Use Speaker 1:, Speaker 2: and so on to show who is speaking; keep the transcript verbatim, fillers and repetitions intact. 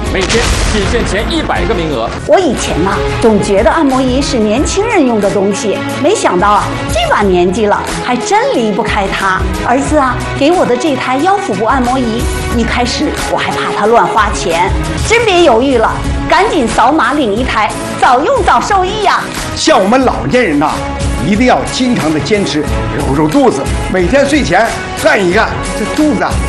Speaker 1: 每天仅限前一百个名额。
Speaker 2: 我以前呢、啊，总觉得按摩仪是年轻人用的东西，没想到啊，这把年纪了，还真离不开它。儿子啊，给我的这台腰腹部按摩仪，一开始我还怕它乱花钱，真别犹豫了，赶紧扫码领一台，早用早受益呀、啊。
Speaker 3: 像我们老年人呐、啊，一定要经常的坚持揉揉肚子，每天睡前干一干，这肚子啊